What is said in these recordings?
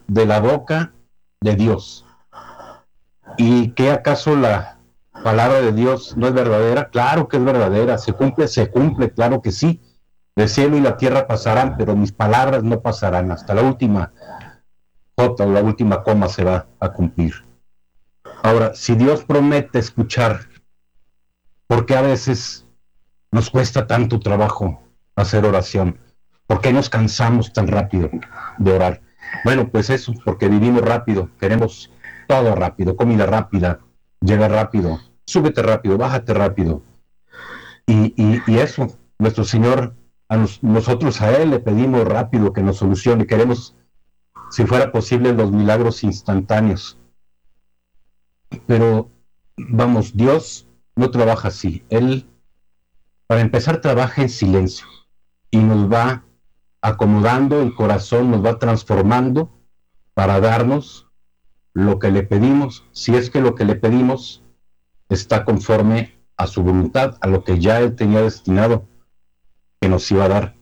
de la boca de Dios. ¿Y qué acaso la palabra de Dios no es verdadera? Claro que es verdadera. Se cumple, claro que sí. El cielo y la tierra pasarán, pero mis palabras no pasarán. Hasta la última jota o la última coma se va a cumplir. Ahora, si Dios promete escuchar, ¿por qué a veces nos cuesta tanto trabajo hacer oración? ¿Por qué nos cansamos tan rápido de orar? Bueno, pues eso, porque vivimos rápido, queremos todo rápido, comida rápida, llega rápido, súbete rápido, bájate rápido. Y eso, nuestro Señor, nosotros a Él le pedimos rápido que nos solucione, queremos, si fuera posible, los milagros instantáneos. Pero, vamos, Dios no trabaja así. Él, para empezar, trabaja en silencio y nos va acomodando el corazón, nos va transformando para darnos lo que le pedimos, si es que lo que le pedimos está conforme a su voluntad, a lo que ya Él tenía destinado que nos iba a dar.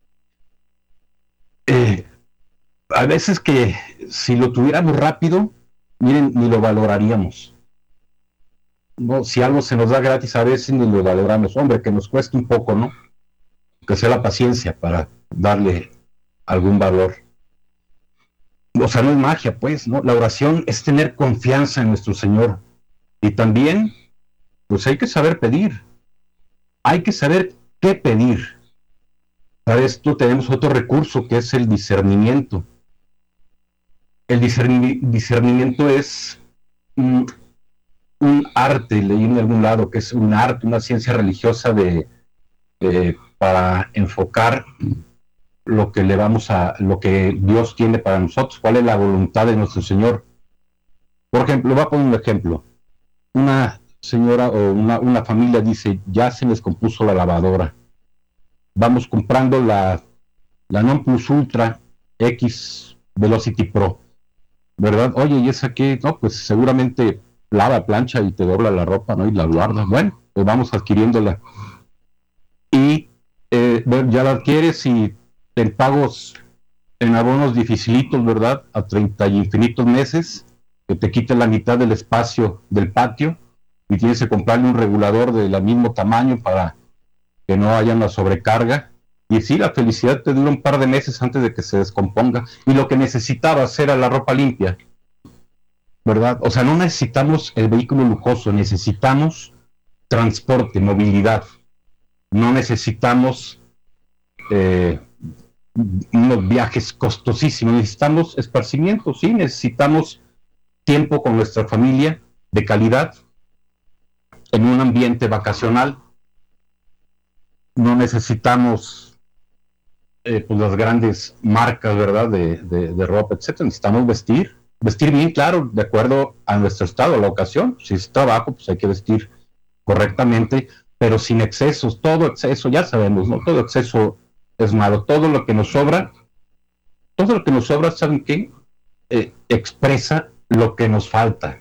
A veces que si lo tuviéramos rápido, miren, ni lo valoraríamos. No, si algo se nos da gratis, a veces ni lo valoramos. Hombre, que nos cueste un poco, ¿no? Que sea la paciencia para darle algún valor. O sea, no es magia, pues, ¿no? La oración es tener confianza en nuestro Señor. Y también, pues hay que saber pedir. Hay que saber qué pedir. Para esto tenemos otro recurso que es el discernimiento. El discernimiento es un arte, leí en algún lado, que es un arte, una ciencia religiosa para enfocar lo que Dios tiene para nosotros, cuál es la voluntad de nuestro Señor. Por ejemplo, voy a poner un ejemplo. Una señora o una familia dice, ya se les compuso la lavadora. Vamos comprando la Non Plus Ultra X Velocity Pro, ¿verdad? Oye, ¿y esa qué? No, pues seguramente lava, plancha y te dobla la ropa, ¿no? Y la guarda. Bueno, pues vamos adquiriéndola. Y ya la adquieres y en pagos, en abonos dificilitos, ¿verdad? A 30 y infinitos meses, que te quiten la mitad del espacio del patio y tienes que comprarle un regulador del mismo tamaño para que no haya una sobrecarga. Y sí, la felicidad te dura un par de meses antes de que se descomponga. Y lo que necesitabas era la ropa limpia, ¿verdad? O sea, no necesitamos el vehículo lujoso, necesitamos transporte, movilidad. No necesitamos unos viajes costosísimos, necesitamos esparcimiento, sí, necesitamos tiempo con nuestra familia de calidad, en un ambiente vacacional. No necesitamos pues las grandes marcas, ¿verdad? De ropa, etcétera. Necesitamos vestir bien, claro, de acuerdo a nuestro estado, a la ocasión. Si es trabajo, pues hay que vestir correctamente, pero sin excesos. Todo exceso, ya sabemos, ¿no? Todo exceso es malo. Todo lo que nos sobra, ¿saben qué? Expresa lo que nos falta.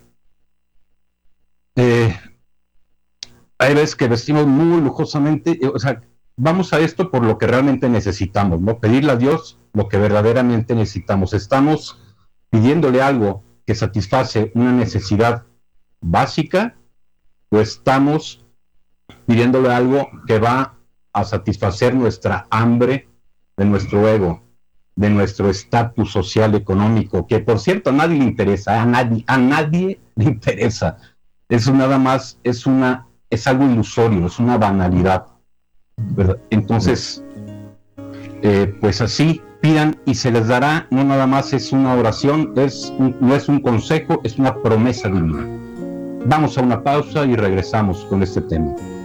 Hay veces que vestimos muy lujosamente, o sea, vamos a esto por lo que realmente necesitamos, ¿no? Pedirle a Dios lo que verdaderamente necesitamos. Estamos pidiéndole algo que satisface una necesidad básica, o estamos pidiéndole algo que va a satisfacer nuestra hambre de nuestro ego, de nuestro estatus social económico, que por cierto a nadie le interesa, a nadie le interesa. Eso nada más es algo ilusorio, es una banalidad, ¿verdad? Entonces, pues así pidan y se les dará. No nada más es una oración, no es un consejo, es una promesa divina. Vamos a una pausa y regresamos con este tema.